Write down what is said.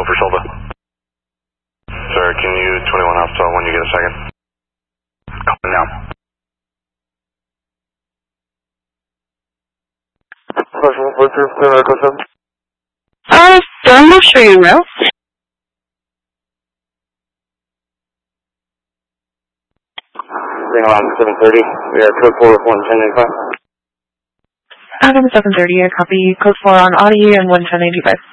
for Silva. Sir, can you 21 Hostile when you get a second? Calling now. I'm not sure you will. Ring around 7:30. We are code 4 with 11085. Adam 730, I copy code 4 on Audi and 11085.